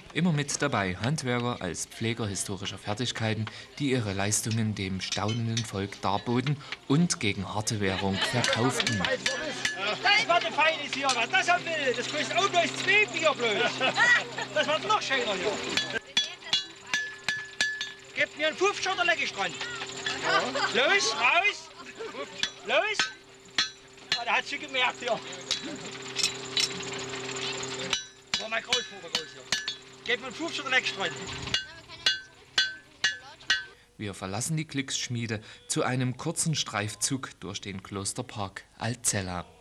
Immer mit dabei Handwerker als Pfleger historischer Fertigkeiten, die ihre Leistungen dem staunenden Volk darboten und gegen harte Währung verkauften. Das war der Feines hier, was das er will. Das kostet auch bloß 2 Bier bloß. Das wird noch schöner hier. Gebt mir einen 50er oder Leckestrand. Los, raus. Los. Ah, der hat sich gemerkt hier. War mein Großvater groß hier. Gebt mir einen 50er oder Leckestrand. Wir verlassen die Glücksschmiede zu einem kurzen Streifzug durch den Klosterpark Altzella.